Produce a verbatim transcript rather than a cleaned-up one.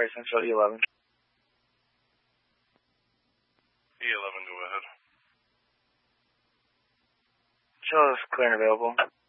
Alright, Central E eleven. E eleven, go ahead. Show us clear and available.